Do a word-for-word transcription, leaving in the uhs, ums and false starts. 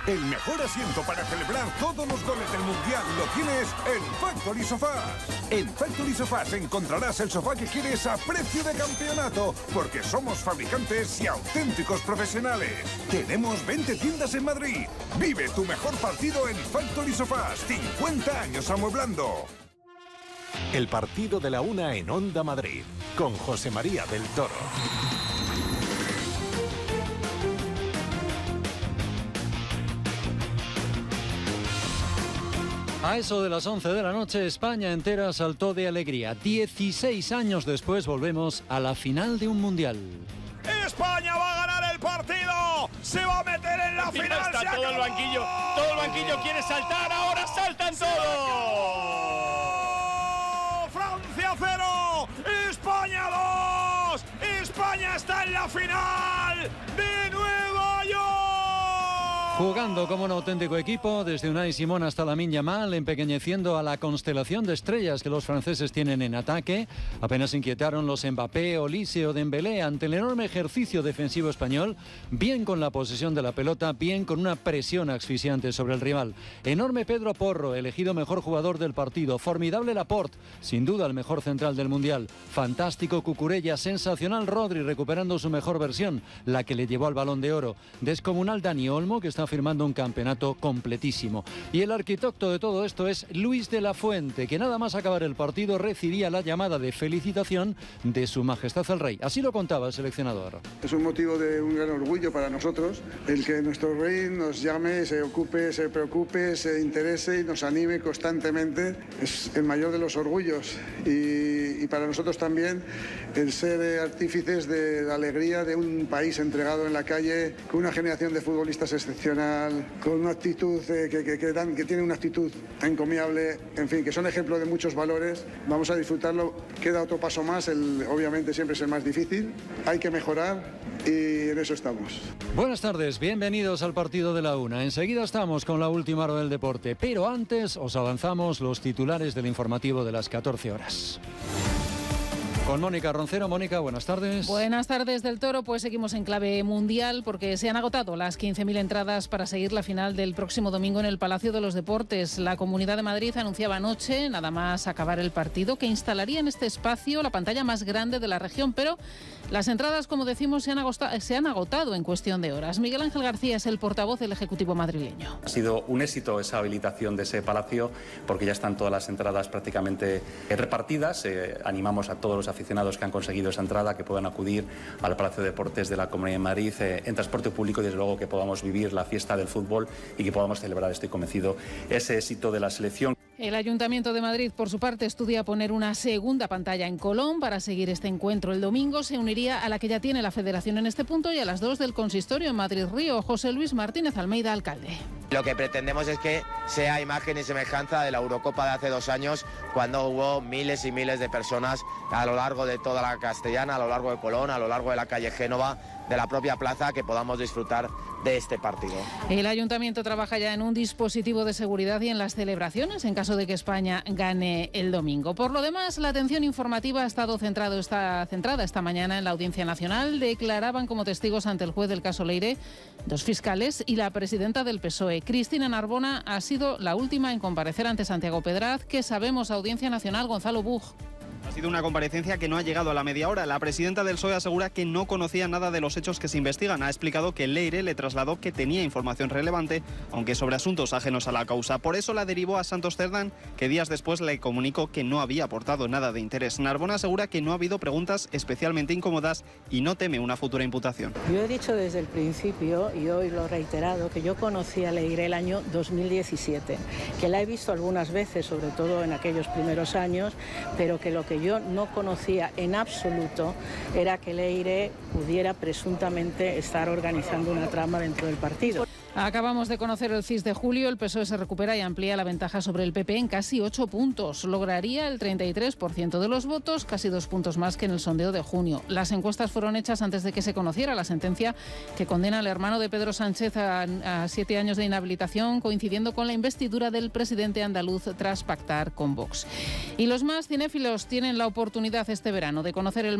El mejor asiento para celebrar todos los goles del Mundial lo tienes en Factory Sofás. En Factory Sofás encontrarás el sofá que quieres a precio de campeonato, porque somos fabricantes y auténticos profesionales. Tenemos veinte tiendas en Madrid. Vive tu mejor partido en Factory Sofás. cincuenta años amueblando. El partido de la una en Onda Madrid, con José María del Toro. A eso de las once de la noche, España entera saltó de alegría. dieciséis años después volvemos a la final de un mundial. España va a ganar el partido, se va a meter en la final. Está todo acabó. el banquillo, todo el banquillo quiere saltar, ahora saltan todos. Francia cero, España dos, España está en la final de Nueva York. Jugando como un auténtico equipo, desde Unai Simón hasta Lamine Yamal, empequeñeciendo a la constelación de estrellas que los franceses tienen en ataque. Apenas inquietaron los Mbappé, Olise o Dembélé ante el enorme ejercicio defensivo español, bien con la posesión de la pelota, bien con una presión asfixiante sobre el rival. Enorme Pedro Porro, elegido mejor jugador del partido. Formidable Laporte, sin duda el mejor central del Mundial. Fantástico Cucurella, sensacional Rodri, recuperando su mejor versión, la que le llevó al Balón de Oro. Descomunal Dani Olmo, que está firmando un campeonato completísimo. Y el arquitecto de todo esto es Luis de la Fuente, que nada más acabar el partido recibía la llamada de felicitación de Su Majestad el Rey. Así lo contaba el seleccionador. Es un motivo de un gran orgullo para nosotros el que nuestro rey nos llame, se ocupe, se preocupe, se interese y nos anime constantemente. Es el mayor de los orgullos y, y para nosotros también el ser artífices de la alegría de un país entregado en la calle con una generación de futbolistas excepcional, con una actitud eh, que, que, que, dan, que tiene una actitud encomiable, en fin, que son ejemplos de muchos valores. Vamos a disfrutarlo. Queda otro paso más, el, obviamente siempre es el más difícil, hay que mejorar y en eso estamos. Buenas tardes, bienvenidos al partido de la una. Enseguida estamos con la última hora del deporte, pero antes os avanzamos los titulares del informativo de las catorce horas. Con Mónica Roncero. Mónica, buenas tardes. Buenas tardes del Toro, pues seguimos en clave mundial porque se han agotado las quince mil entradas para seguir la final del próximo domingo en el Palacio de los Deportes. La Comunidad de Madrid anunciaba anoche, nada más acabar el partido, que instalaría en este espacio la pantalla más grande de la región, pero las entradas, como decimos, se han agotado, se han agotado en cuestión de horas. Miguel Ángel García es el portavoz del Ejecutivo madrileño. Ha sido un éxito esa habilitación de ese palacio porque ya están todas las entradas prácticamente repartidas. Eh, animamos a todos los aficionados que han conseguido esa entrada que puedan acudir al Palacio de Deportes de la Comunidad de Madrid eh, en transporte público y desde luego que podamos vivir la fiesta del fútbol y que podamos celebrar, estoy convencido, ese éxito de la selección. El Ayuntamiento de Madrid, por su parte, estudia poner una segunda pantalla en Colón para seguir este encuentro el domingo. Se uniría a la que ya tiene la Federación en este punto y a las dos del Consistorio en Madrid-Río. José Luis Martínez Almeida, alcalde. Lo que pretendemos es que sea imagen y semejanza de la Eurocopa de hace dos años, cuando hubo miles y miles de personas a lo largo de toda la Castellana, a lo largo de Colón, a lo largo de la calle Génova, de la propia plaza, que podamos disfrutar de este partido. El Ayuntamiento trabaja ya en un dispositivo de seguridad y en las celebraciones en caso de que España gane el domingo. Por lo demás, la atención informativa ha estado centrado, está centrada esta mañana en la Audiencia Nacional. Declaraban como testigos ante el juez del caso Leire dos fiscales y la presidenta del P S O E. Cristina Narbona ha sido la última en comparecer ante Santiago Pedraz. ¿Qué sabemos, Audiencia Nacional? Gonzalo Bug. Ha sido una comparecencia que no ha llegado a la media hora. La presidenta del P S O E asegura que no conocía nada de los hechos que se investigan. Ha explicado que Leire le trasladó que tenía información relevante, aunque sobre asuntos ajenos a la causa. Por eso la derivó a Santos Cerdán, que días después le comunicó que no había aportado nada de interés. Narbona asegura que no ha habido preguntas especialmente incómodas y no teme una futura imputación. Yo he dicho desde el principio, y hoy lo he reiterado, que yo conocí a Leire el año dos mil diecisiete, que la he visto algunas veces, sobre todo en aquellos primeros años, pero que lo que yo no conocía en absoluto era que Leire pudiera presuntamente estar organizando una trama dentro del partido. Acabamos de conocer el C I S de julio. El P S O E se recupera y amplía la ventaja sobre el P P en casi ocho puntos. Lograría el treinta y tres por ciento de los votos, casi dos puntos más que en el sondeo de junio. Las encuestas fueron hechas antes de que se conociera la sentencia que condena al hermano de Pedro Sánchez a, a siete años de inhabilitación, coincidiendo con la investidura del presidente andaluz tras pactar con Vox. Y los más cinéfilos tienen la oportunidad este verano de conocer el